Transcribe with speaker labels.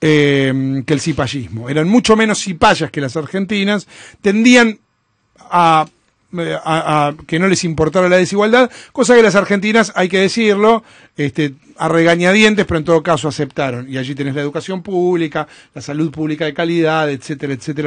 Speaker 1: que el cipallismo. Eran mucho menos cipayas que las argentinas, tendían a que no les importara la desigualdad, cosa que las argentinas, hay que decirlo, a regañadientes, pero en todo caso aceptaron. Y allí tenés la educación pública, la salud pública de calidad, etcétera, etcétera.